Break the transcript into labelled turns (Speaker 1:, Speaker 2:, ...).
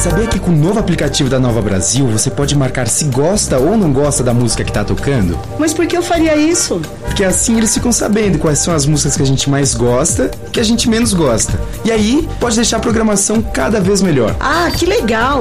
Speaker 1: Sabia que com o novo aplicativo da Nova Brasil você pode marcar se gosta ou não gosta da música que tá tocando?
Speaker 2: Mas por que eu faria isso?
Speaker 1: Porque assim eles ficam sabendo quais são as músicas que a gente mais gosta e que a gente menos gosta. E aí pode deixar a programação cada vez melhor.
Speaker 2: Ah, que legal!